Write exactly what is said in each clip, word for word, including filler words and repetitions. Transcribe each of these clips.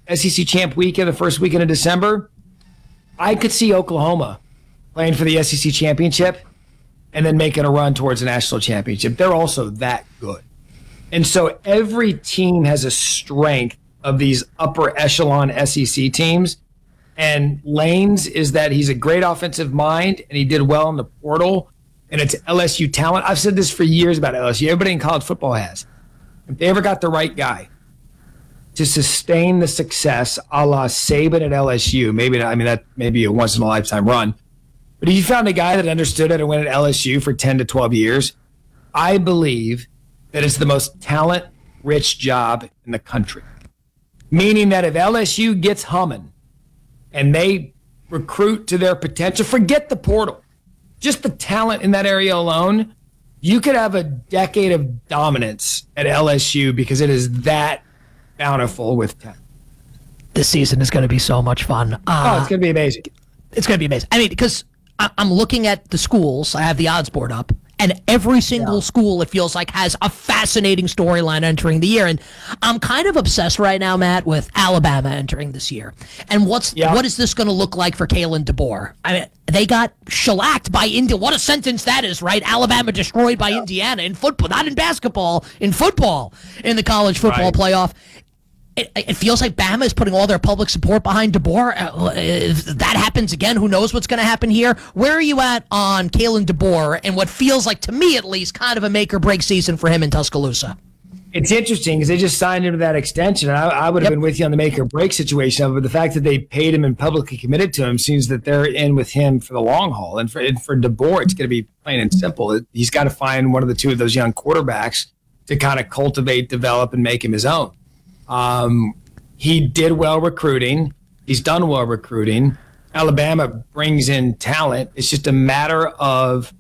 S E C champ weekend, the first weekend of December, I could see Oklahoma playing for the S E C championship and then making a run towards a national championship. They're also that good. And so every team has a strength of these upper echelon S E C teams. And Lane's is that he's a great offensive mind, and he did well in the portal, and it's L S U talent. I've said this for years about L S U. Everybody in college football has. If they ever got the right guy to sustain the success a la Saban at L S U, maybe, I mean, that may be a once-in-a-lifetime run, but if you found a guy that understood it and went at L S U for ten to twelve years, I believe that it's the most talent-rich job in the country. Meaning that if L S U gets humming and they recruit to their potential, forget the portal, just the talent in that area alone, you could have a decade of dominance at L S U because it is that bountiful with talent. This season is going to be so much fun. Uh, oh, it's going to be amazing. It's going to be amazing. I mean, because I'm looking at the schools. I have the odds board up. And every single yeah. school, it feels like, has a fascinating storyline entering the year. And I'm kind of obsessed right now, Matt, with Alabama entering this year. And what's yeah. what is this going to look like for Kalen DeBoer? I mean, they got shellacked by India. What a sentence that is, right? Alabama destroyed by yeah. Indiana in football, not in basketball, in football, in the college football right. playoff. It, it feels like Bama is putting all their public support behind DeBoer. Uh, if that happens again, who knows what's going to happen here? Where are you at on Kalen DeBoer and what feels like, to me at least, kind of a make-or-break season for him in Tuscaloosa? It's interesting because they just signed him to that extension. I, I would have yep. been with you on the make-or-break situation, but the fact that they paid him and publicly committed to him seems that they're in with him for the long haul. And for, and for DeBoer, it's going to be plain and simple. He's got to find one of the two of those young quarterbacks to kind of cultivate, develop, and make him his own. Um, he did well recruiting. He's done well recruiting. Alabama brings in talent. It's just a matter of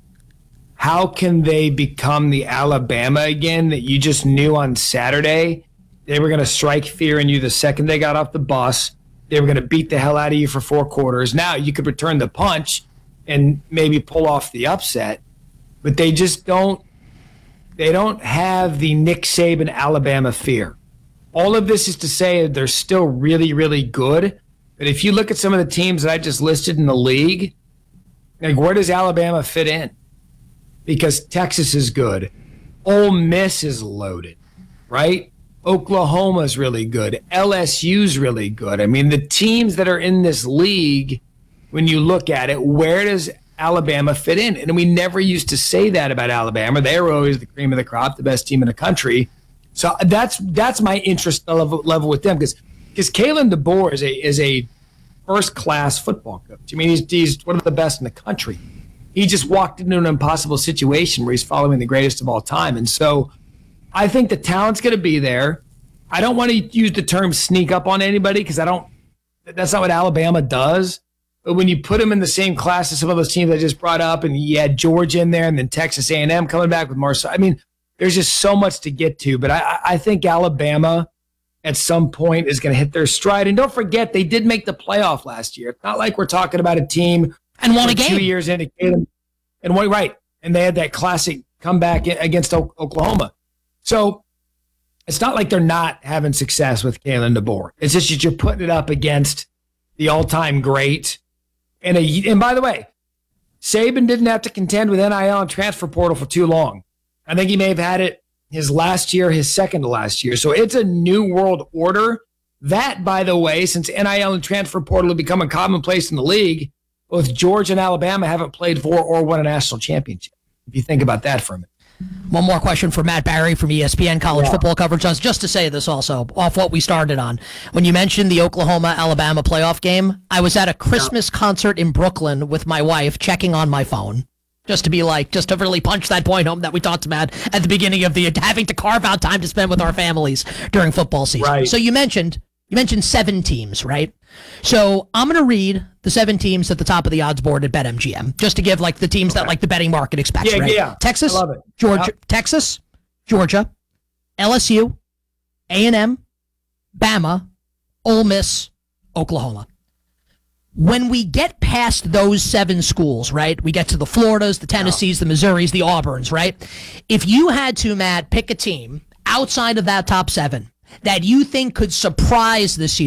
how can they become the Alabama again that you just knew on Saturday they were going to strike fear in you the second they got off the bus. They were going to beat the hell out of you for four quarters. Now you could return the punch and maybe pull off the upset, but they just don't, they don't have the Nick Saban Alabama fear. All of this is to say they're still really, really good. But if you look at some of the teams that I just listed in the league, like where does Alabama fit in? Because Texas is good. Ole Miss is loaded, right? Oklahoma's really good. L S U's really good. I mean, the teams that are in this league, when you look at it, where does Alabama fit in? And we never used to say that about Alabama. They were always the cream of the crop, the best team in the country. So that's that's my interest level, level with them because because Kalen DeBoer is a is a first class football coach. I mean, he's he's one of the best in the country. He just walked into an impossible situation where he's following the greatest of all time, and so I think the talent's going to be there. I don't want to use the term sneak up on anybody because I don't. That's not what Alabama does. But when you put them in the same class as some of those teams I just brought up, and you had Georgia in there, and then Texas A and M coming back with Marcel, I mean. There's just so much to get to, but I, I think Alabama at some point is going to hit their stride. And don't forget, they did make the playoff last year. It's not like we're talking about a team and won a game two years into and won right, and they had that classic comeback against Oklahoma. So it's not like they're not having success with Kalen DeBoer. It's just that you're putting it up against the all-time great. And a, and by the way, Saban didn't have to contend with N I L and transfer portal for too long. I think he may have had it his last year, his second to last year. So it's a new world order. That, by the way, since N I L and transfer portal have become a commonplace in the league, both Georgia and Alabama haven't played for or won a national championship. If you think about that for a minute. One more question for Matt Barry from E S P N College yeah. Football Coverage. Just to say this also, off what we started on. When you mentioned the Oklahoma-Alabama playoff game, I was at a Christmas yeah. concert in Brooklyn with my wife checking on my phone. Just to be like, just to really punch that point home that we talked about at the beginning of the having to carve out time to spend with our families during football season. Right. So you mentioned you mentioned seven teams, right? So I'm going to read the seven teams at the top of the odds board at BetMGM, just to give like the teams okay. that like the betting market expects. Yeah, right? yeah. Texas, I love it. Georgia, yep. Texas, Georgia, L S U, A and M, Bama, Ole Miss, Oklahoma. When we get past those seven schools, right, we get to the Floridas, the Tennessees, the Missouris, the Auburns, right? If you had to, Matt, pick a team outside of that top seven that you think could surprise this year,